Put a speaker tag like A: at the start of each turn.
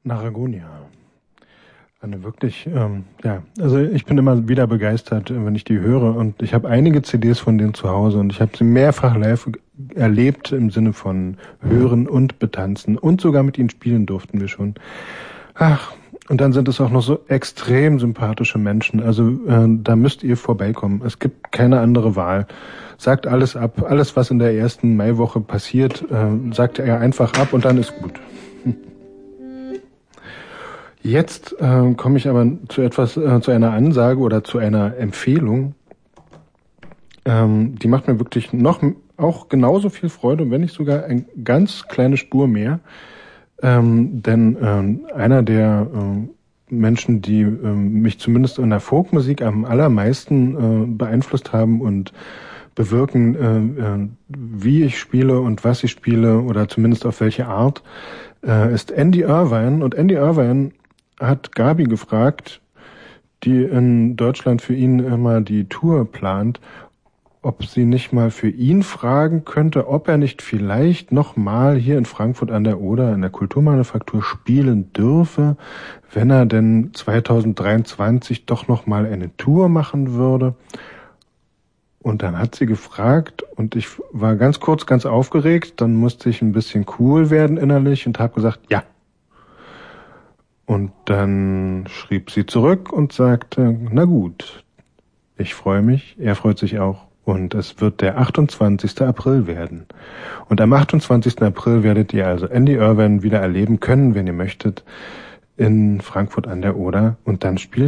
A: Naragonia. Eine wirklich, also ich bin immer wieder begeistert, wenn ich die höre, und ich habe einige CDs von denen zu Hause und ich habe sie mehrfach live erlebt im Sinne von hören und betanzen, und sogar mit ihnen spielen durften wir schon. Ach, und dann sind es auch noch so extrem sympathische Menschen, also da müsst ihr vorbeikommen. Es gibt keine andere Wahl. Sagt alles ab, alles was in der ersten Maiwoche passiert, sagt er einfach ab und dann ist gut. Jetzt komme ich aber zu etwas, zu einer Ansage oder zu einer Empfehlung. Die macht mir wirklich auch genauso viel Freude, wenn nicht sogar eine ganz kleine Spur mehr. Denn einer der Menschen, die mich zumindest in der Folkmusik am allermeisten beeinflusst haben und bewirken, wie ich spiele und was ich spiele oder zumindest auf welche Art, ist Andy Irvine. Und Andy Irvine hat Gabi gefragt, die in Deutschland für ihn immer die Tour plant, ob sie nicht mal für ihn fragen könnte, ob er nicht vielleicht noch mal hier in Frankfurt an der Oder in der Kulturmanufaktur spielen dürfe, wenn er denn 2023 doch noch mal eine Tour machen würde. Und dann hat sie gefragt und ich war ganz kurz ganz aufgeregt, dann musste ich ein bisschen cool werden innerlich und habe gesagt, ja. Und dann schrieb sie zurück und sagte, na gut, ich freue mich, er freut sich auch. Und es wird der 28. April werden. Und am 28. April werdet ihr also Andy Irvine wieder erleben können, wenn ihr möchtet, in Frankfurt an der Oder. Und dann spielt